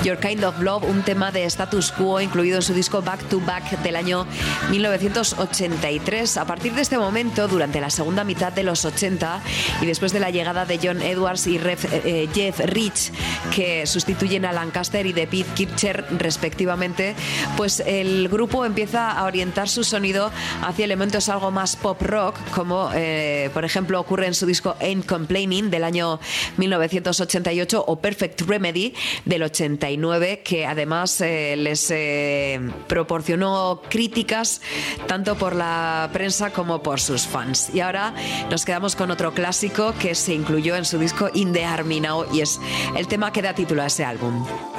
Your Kind of Love, un tema de Status Quo incluido en su disco Back to Back del año 1983. A partir de este momento, durante la segunda mitad de los 80 y después de la llegada de John Edwards y Jeff Rich, que sustituyen a Lancaster y de Pete Kircher respectivamente, pues el grupo empieza a orientar su sonido hacia elementos algo más pop rock, como por ejemplo ocurre en su disco Ain't Complaining del año 1988 o Perfect Remedy del 89, que además les proporcionó críticas tanto por la prensa como por sus fans. Y ahora nos quedamos con otro clásico que se incluyó en su disco In the Army Now y es el tema que da título a ese álbum.